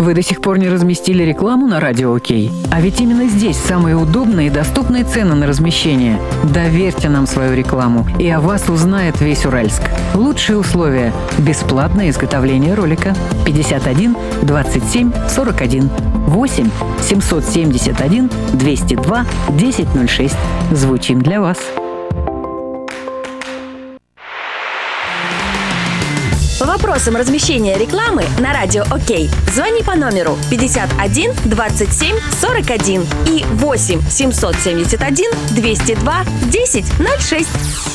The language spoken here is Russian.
Вы до сих пор не разместили рекламу на Радио Окей? А ведь именно здесь самые удобные и доступные цены на размещение. Доверьте нам свою рекламу, и о вас узнает весь Уральск. Лучшие условия. Бесплатное изготовление ролика. 51 27 41 8 771 202 1006. Звучим для вас. По вопросам размещения рекламы на Радио Окей звони по номеру 51 27 41 и 8 771 202 1006.